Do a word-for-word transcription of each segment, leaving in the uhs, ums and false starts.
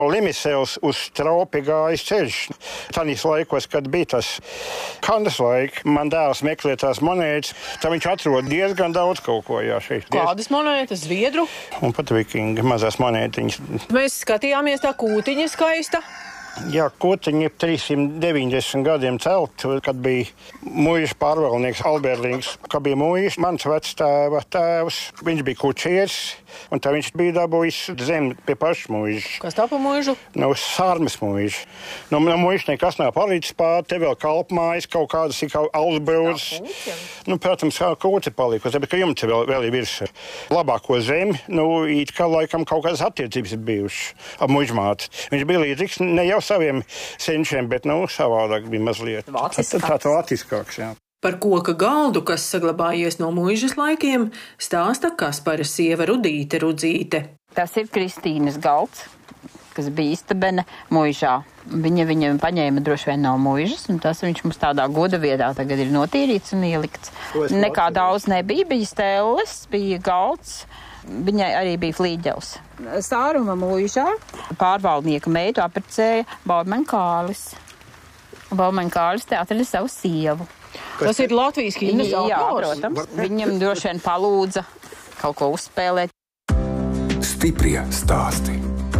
Limisēls uz Traupi gājis ceļš. Tanīs laikos, kad bija tas kandas laika, man dēls meklē tās monētas, tad viņš atrod diezgan daudz kaut ko. Jā, šeit. Kādas monētas? Zviedru? Un pat vikinga mazās monētiņas. Mēs skatījāmies, tā kūtiņa skaista. Jā, kūtiņa ir trīssimt deviņdesmit gadiem celt, kad bija muižas pārvaldnieks Alberlīgs. Kad bija muižas, mans vectēva tēvs, viņš bija kučieris, un tā viņš bija dabūjis zemi pie paša muižas. Kas tā pa muižu? No Sārmes muižas. No, no muižas nekas nav palīdzis pār, te vēl kalpmājas, kaut kādas ir kaut alsbrūdzes. Nu, protams, kā kūti palikusi, bet ka jums vēl, vēl ir virs labāko zemi, nu, it kā laikam kaut kādas attiecības ir bijušas ap muižmāti. Viņš bija līdzīgs ne jau saviem senčiem, bet, nu, savādāk bija mazliet. Vāciskāks. Tā, tā vāciskāks, jā. Par koka galdu, kas saglabājies no muižas laikiem, stāsta Kaspara sieva Rudīte Rudzīte. Tas ir Kristīnas galds, kas bija istabene muižā. Viņa viņu paņēma droši vien no muižas, un tas viņš mums tādā goda vietā tagad ir notīrīts un ielikts. Nekā daudz nebija, bija stēles, bija galds. Viņai arī bija flīģels. Sāruma muižā pārvaldnieka meitu apprecēja Baumeņkārlis. Baumeņkārlis te atrada savu sievu. Tas ir Latvijas himnas autors? Jā, protams. Viņam droši vien palūdza kaut ko uzspēlēt. Stiprie stāsti.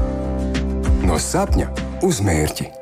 No sapņa uz mērķi.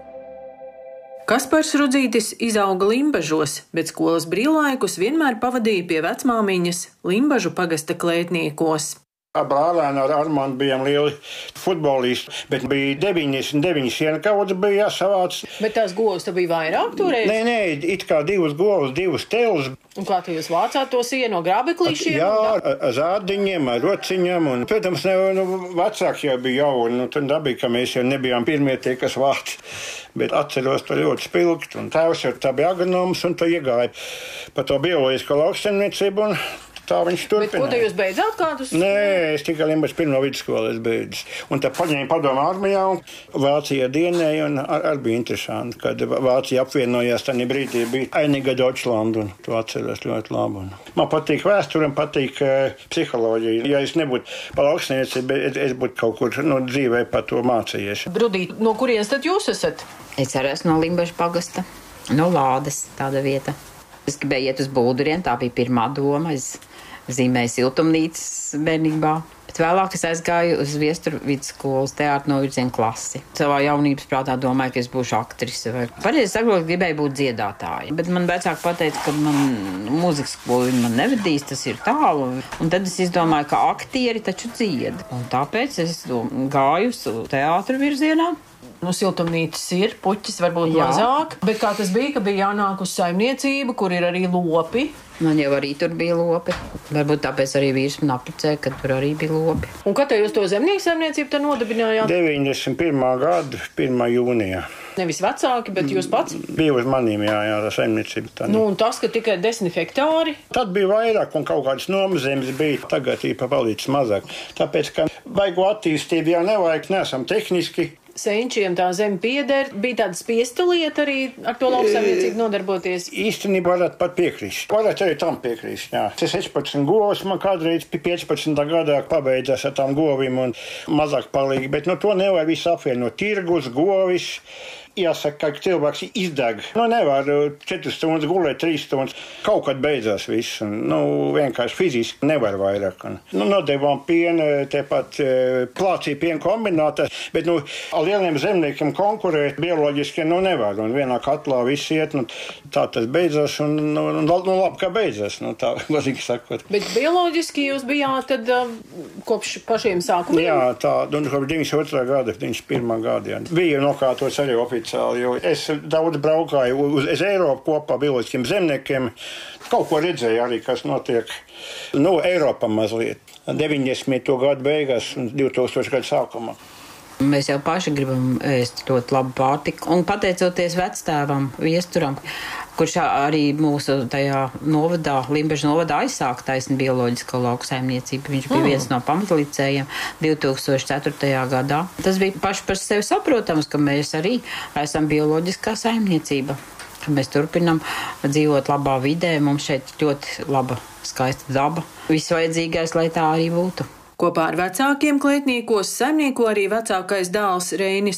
Kaspars Rudzītis izauga Limbažos, bet skolas brīvlaikus vienmēr pavadīja pie vecmāmiņas Limbažu pagasta klētniekos. Brālēni ar Armandu bijām lieli futbolisti, bet bija deviņdesmit deviņi sienkaudzes bija jāsavāc. Bet tās govs te bija vairāk toreiz? Nē, nē, it kā divas govs, divas teles. Un kā te jūs vācāt to sienu no grābeklīšiem? Jā, ar zādiņiem, ar rociņiem. Un, protams, ne, nu, vecāki jau bija jauni. Nu, tad dabīgi, ka mēs jau nebijām pirmie tie, kas vāc. Bet atceros to ļoti spilgt. Un tēvs jau tā bija agronoms un to iegāja pa to bioloģisko lauksaimniecību. Un tā viņš turpināja. Bet ko te jūs beidzāt kādus? Nē, es tikai Limbažas pirmo vidusskolu es beidzu. Un te paņēma padomu armijā un Vācija dienēja un ar, ar bija interesanti, kad Vācija apvienojās tādā brīdī bija Einiga Deutschland un to atceros ļoti labi. Un man patīk vēsture un patīk uh, psiholoģija. Ja es nebūtu pa lauksniecību, es, es būtu kaut kur no dzīvē par to mācījies. Brudīt, no kurienes tad jūs esat? Es arī esmu no Limbažas pagasta, no Lādes tāda vieta. Es gribēju iet uz Bulduriem, tā bija pirmā doma. Es zīmēju siltumnīcas bērnībā. Bet vēlāk es aizgāju uz Viesturu vidusskolas teātra novirzienu klasi. Savā jaunības prātā domāju, ka es būšu aktrise. Vai pareizi sakot, gribēju būt dziedātāja. Bet man vecāki pateica, ka man mūzikas skolu man nevedīs, tas ir tālu. Un tad es izdomāju, ka aktieri taču dzied. Un tāpēc es gāju uz teātra virzienā. Nu, siltumnīcas ir, puķis varbūt Jā. mazāk. Bet kā tas bija, ka bija jānāk uz saimniecību, kur ir arī lopi? Man jau arī tur bija lopi. Varbūt tāpēc arī vīrs man apprecēja, ka tur arī bija lopi. Un kad te jūs to zemnieku saimniecību te nodibinājāt? deviņdesmit pirmā gada pirmā jūnijā. Nevis vecāki, bet jūs pats? Bija uz manīm, jā, jā, tā saimniecība. Tā nu, un tas, ka tikai desmit hektāri? Tad bija vairāk un kaut kādas nomazemes bija. Tagad ir papalīdz mazāk. Tāpēc, ka vaigo attīstību jau nevajag, nesam tehniski. Senčiem tā zeme pieder, bija tāda spiesta lieta arī ar to lauksaimniecību nodarboties? Īstenībā varētu pat piekrist. Varētu arī tam piekrist, jā. sešpadsmit govs man kādreiz piecpadsmitā gadā pabeidzās ar tām govīm un mazāk palīgi, bet no to nevajag visu apvienot. Tirgus, govis. Jāsaka, ka cilvēks izdeg. Nu, nevar četras stundas gulēt, trīs stundas. Kaut kad beidzās viss. Un, nu, vienkārši fiziski nevar vairāk. Un, nu, nodevām pienu, tepat plācīja piena kombinātā, bet, nu, ar lieliem zemniekiem konkurēt bioloģiski, nu, nevar. Un vienā katlā viss iet, nu, tā tas beidzās, un, nu, nu, labi, kā beidzās, nu, tā, godīgi sakot. Bet bioloģiski jūs bijāt tad uh, kopš pašiem sākumiem? Jā, tā, nu, kopš deviņdesmit otrā gada, deviņdesmit pirmā gada, jā. Bija nokārtots arī oficiāli. Jo es daudz braukāju uz Eiropu kopā bioloģiskiem zemniekiem. Kaut ko redzēju arī, kas notiek nu, Eiropā mazliet. deviņdesmito gadu beigās un divtūkstošā gada sākumā. Mēs jau paši gribam ēst ļoti labu pārtiku. Un pateicoties vectēvam, Viesturam, kurš arī mūsu tajā novadā, Limbažas novadā aizsāka taisni bioloģisko lauksaimniecību. Viņš bija mm. viens no pamatlicējiem divtūkstoš ceturtajā gadā. Tas bija paši par sevi saprotams, ka mēs arī esam bioloģiskā saimniecība. Mēs turpinam dzīvot labā vidē, mums šeit ļoti laba, skaista daba. Viss vajadzīgais, lai tā arī būtu. Kopā ar vecākiem klētniekos saimnieko arī vecākais dēls Reinis